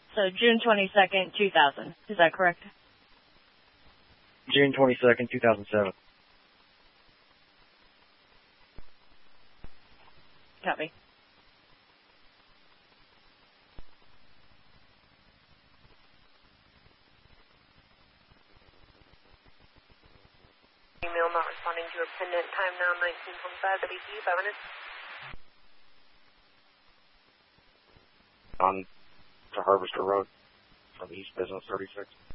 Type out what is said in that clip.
So June 22nd, 2000. Is that correct? June 22nd, 2007. Copy. Email not responding to your pendant. Time now 19:25. WD 5 minutes. On to Harvester Road from East Business 36.